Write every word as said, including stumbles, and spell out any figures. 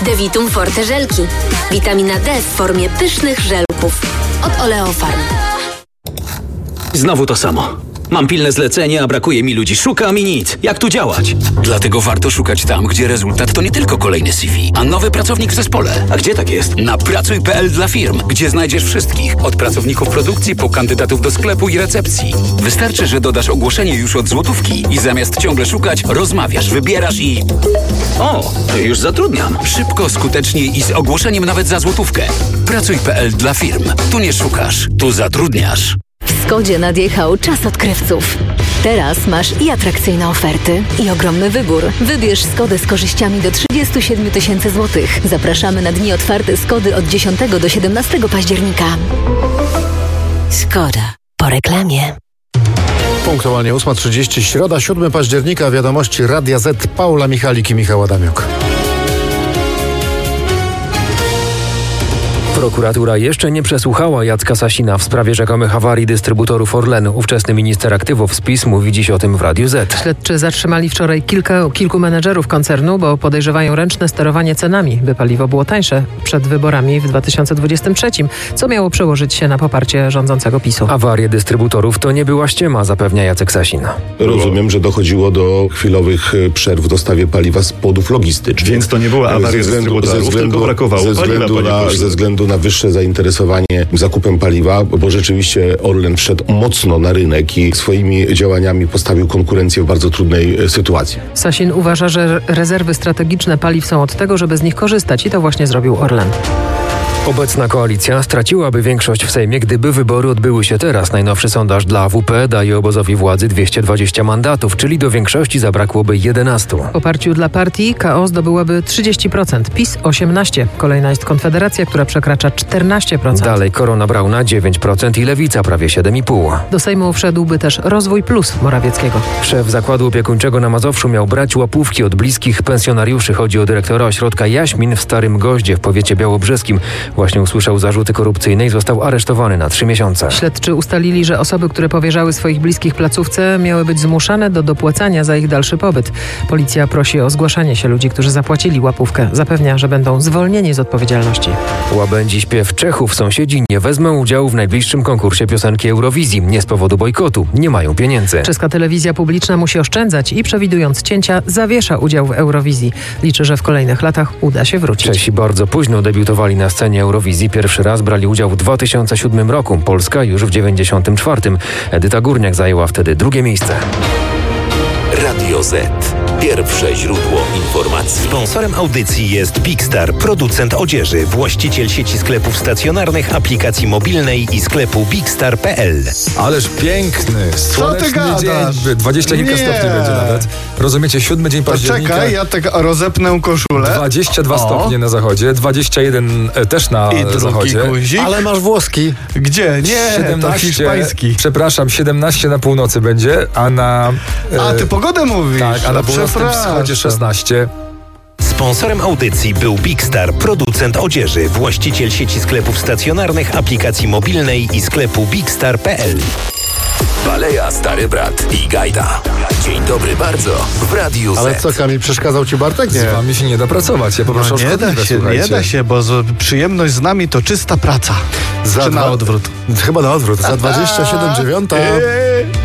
Devitum Forte żelki. Witamina D w formie pysznych żelków. Od Oleofarm. Znowu to samo. Mam pilne zlecenie, a brakuje mi ludzi. Szukam i nic. Jak tu działać? Dlatego warto szukać tam, gdzie rezultat to nie tylko kolejny C V, a nowy pracownik w zespole. A gdzie tak jest? Na pracuj kropka p l dla firm, gdzie znajdziesz wszystkich. Od pracowników produkcji po kandydatów do sklepu i recepcji. Wystarczy, że dodasz ogłoszenie już od złotówki i zamiast ciągle szukać, rozmawiasz, wybierasz i... O, już zatrudniam. Szybko, skutecznie i z ogłoszeniem nawet za złotówkę. pracuj kropka p l dla firm. Tu nie szukasz, tu zatrudniasz. W Skodzie nadjechał czas odkrywców. Teraz masz i atrakcyjne oferty, i ogromny wybór. Wybierz Skodę z korzyściami do trzydzieści siedem tysięcy złotych. Zapraszamy na dni otwarte Skody od dziesiątego do siedemnastego października. Skoda. Po reklamie. Punktualnie ósma trzydzieści, środa, siódmego października, wiadomości Radia Z, Paula Michalik i Michał Adamiuk. Prokuratura jeszcze nie przesłuchała Jacka Sasina w sprawie rzekomych awarii dystrybutorów Orlenu. Ówczesny minister aktywów z PiS mówi dziś o tym w Radiu Z. Śledczy zatrzymali wczoraj kilka, kilku menedżerów koncernu, bo podejrzewają ręczne sterowanie cenami, by paliwo było tańsze przed wyborami w dwa tysiące dwudziestym trzecim, co miało przełożyć się na poparcie rządzącego PiSu. Awarie dystrybutorów to nie była ściema, zapewnia Jacek Sasin. Rozumiem, że dochodziło do chwilowych przerw w dostawie paliwa z powodów logistycznych. Więc to nie była awaria dystrybutorów, tylko brakowało ze względu paliwa, na, ze względu na wyższe zainteresowanie zakupem paliwa, bo rzeczywiście Orlen wszedł mocno na rynek i swoimi działaniami postawił konkurencję w bardzo trudnej sytuacji. Sasin uważa, że rezerwy strategiczne paliw są od tego, żeby z nich korzystać i to właśnie zrobił Orlen. Obecna koalicja straciłaby większość w Sejmie, gdyby wybory odbyły się teraz. Najnowszy sondaż dla A W P daje obozowi władzy dwieście dwadzieścia mandatów, czyli do większości zabrakłoby jedenastu. W poparciu dla partii K O zdobyłaby trzydzieści procent, PiS osiemnaście procent. Kolejna jest Konfederacja, która przekracza czternaście procent. Dalej Korona Brauna dziewięć procent i Lewica prawie siedem i pół procent. Do Sejmu wszedłby też Rozwój Plus Morawieckiego. Szef Zakładu Opiekuńczego na Mazowszu miał brać łapówki od bliskich pensjonariuszy. Chodzi o dyrektora ośrodka Jaśmin w Starym Goździe w powiecie białobrzeskim. Właśnie usłyszał zarzuty korupcyjne i został aresztowany na trzy miesiące. Śledczy ustalili, że osoby, które powierzały swoich bliskich placówce, miały być zmuszane do dopłacania za ich dalszy pobyt. Policja prosi o zgłaszanie się ludzi, którzy zapłacili łapówkę. Zapewnia, że będą zwolnieni z odpowiedzialności. Łabędzi śpiew Czechów. Sąsiedzi nie wezmą udziału w najbliższym konkursie piosenki Eurowizji. Nie z powodu bojkotu. Nie mają pieniędzy. Czeska telewizja publiczna musi oszczędzać i przewidując cięcia, zawiesza udział w Eurowizji. Liczy, że w kolejnych latach uda się wrócić. Czesi bardzo późno debiutowali na scenie Eurowizji. Pierwszy raz brali udział w dwa tysiące siódmym roku. Polska już w dziewięćdziesiątym czwartym. Edyta Górniak zajęła wtedy drugie miejsce. Radio Z. Pierwsze źródło informacji. Sponsorem audycji jest Big Star, producent odzieży, właściciel sieci sklepów stacjonarnych, aplikacji mobilnej i sklepu bigstar kropka p l. Ależ piękny, słoneczny dzień, dwadzieścia kilka stopni będzie nawet. Rozumiecie, siódmy dzień października. Czekaj, ja tak rozepnę koszulę. dwadzieścia dwa o. stopnie na zachodzie, dwadzieścia jeden też na I zachodzie. Guzik. Ale masz włoski. Gdzie? Nie, siedemnaście, to hiszpański. Przepraszam, siedemnaście na północy będzie, a na... A, ty pogodę mówisz. Tak, a na północnym wschodzie szesnaście. Sponsorem audycji był Big Star, producent odzieży, właściciel sieci sklepów stacjonarnych, aplikacji mobilnej i sklepu bigstar kropka p l. Baleja, Stary Brat i Gajda. Dzień dobry bardzo w Radiu Z. Ale co, Kamil, przeszkadzał ci Bartek? Nie. Z wami się nie da pracować. Ja poproszę no, o nie da się, słuchajcie. nie da się, bo z, przyjemność z nami to czysta praca. Za Czy dwa, na odwrót? Chyba na odwrót. Za dwadzieścia siedem dziewiąta.